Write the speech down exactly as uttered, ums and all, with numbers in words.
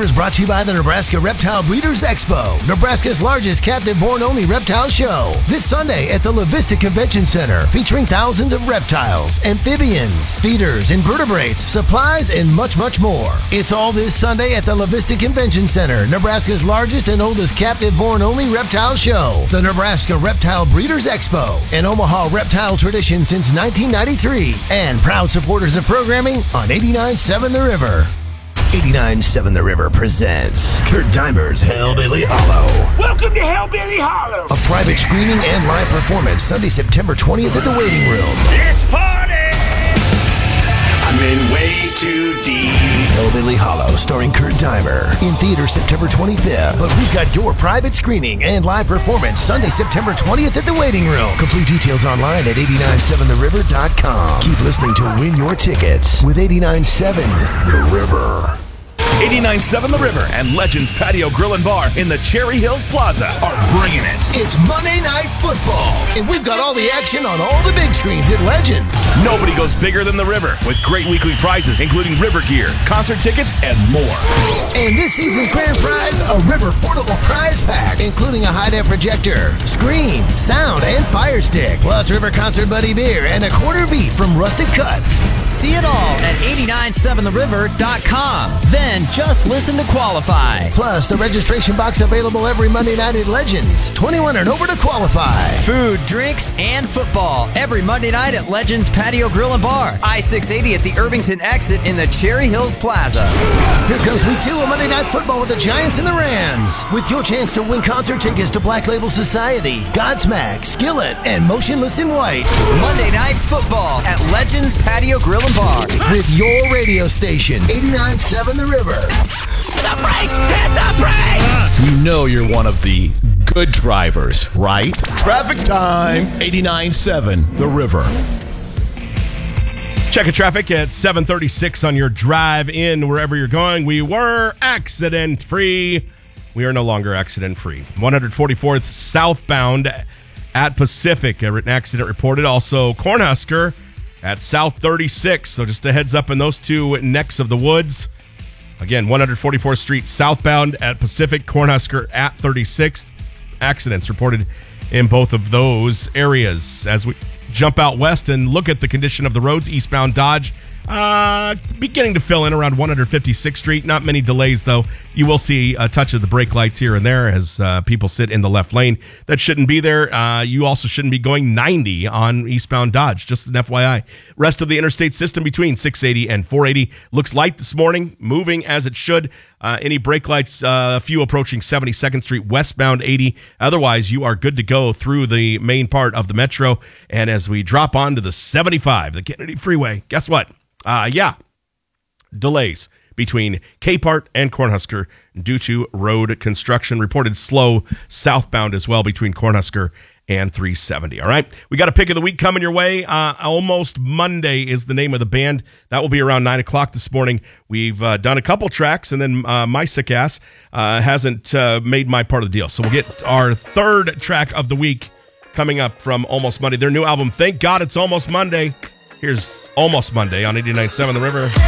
River is brought to you by the Nebraska Reptile Breeders Expo, Nebraska's largest captive-born-only reptile show. This Sunday at the La Vista Convention Center, featuring thousands of reptiles, amphibians, feeders, invertebrates, supplies, and much, much more. It's all this Sunday at the La Vista Convention Center, Nebraska's largest and oldest captive-born-only reptile show. The Nebraska Reptile Breeders Expo, an Omaha reptile tradition since nineteen ninety-three, and proud supporters of programming on eighty-nine point seven The River. eighty-nine point seven The River presents Kurt Dimer's Hellbilly Hollow. Welcome to Hellbilly Hollow. A private screening and live performance Sunday, September twentieth at the Waiting Room. It's party! I'm in way too deep. Hellbilly Hollow, starring Kurt Dimer. In theater September twenty-fifth. But we've got your private screening and live performance Sunday, September twentieth at the Waiting Room. Complete details online at eight nine seven the river dot com. Keep listening to win your tickets with eighty-nine point seven The River. eighty-nine point seven The River and Legends Patio Grill and Bar in the Cherry Hills Plaza are bringing it. It's Monday Night Football, and we've got all the action on all the big screens at Legends. Nobody goes bigger than The River, with great weekly prizes, including River gear, concert tickets, and more. And this season's grand prize, a River portable prize pack, including a high-def projector, screen, sound, and fire stick, plus River Concert Buddy beer and a quarter beef from Rusted Cuts. See it all at eighty-nine point seven the river dot com. Then just listen to qualify. Plus, the registration box available every Monday night at Legends. twenty-one and over to qualify. Food, drinks, and football every Monday night at Legends Patio Grill and Bar. I six eighty at the Irvington exit in the Cherry Hills Plaza. Here comes week two of Monday Night Football with the Giants and the Rams. With your chance to win concert tickets to Black Label Society, Godsmack, Skillet, and Motionless in White. Monday Night Football at Legends Patio Grill and Bar. With your radio station, eighty-nine point seven The River. Hit the brakes! Hit the brakes! You know you're one of the good drivers, right? Traffic time, eighty-nine point seven The River. Check of traffic at seven thirty-six on your drive in wherever you're going. We were accident-free. We are no longer accident-free. one forty-fourth southbound at Pacific. An accident reported. Also, Cornhusker at South thirty-six. So just a heads up in those two necks of the woods. Again, one forty-fourth Street southbound at Pacific, Cornhusker at thirty-sixth. Accidents reported in both of those areas. As we jump out west and look at the condition of the roads, eastbound Dodge uh, beginning to fill in around one fifty-sixth Street. Not many delays, though. You will see a touch of the brake lights here and there as uh, people sit in the left lane. That shouldn't be there. Uh, you also shouldn't be going ninety on eastbound Dodge. Just an F Y I. Rest of the interstate system between six eighty and four eighty looks light this morning, moving as it should. Uh, any brake lights, uh, a few approaching seventy-second Street, westbound eighty. Otherwise, you are good to go through the main part of the metro. And as we drop onto the seventy-five, the Kennedy Freeway, guess what? Uh, yeah, delays between Capehart and Cornhusker due to road construction. Reported slow southbound as well between Cornhusker and three seventy. All right, we got a pick of the week coming your way. Uh, Almost Monday is the name of the band. That will be around nine o'clock this morning. We've uh, done a couple tracks, and then uh, my sick ass uh, hasn't uh, made my part of the deal. So we'll get our third track of the week coming up from Almost Monday. Their new album, Thank God It's Almost Monday. Here's Almost Monday on eighty-nine point seven The River.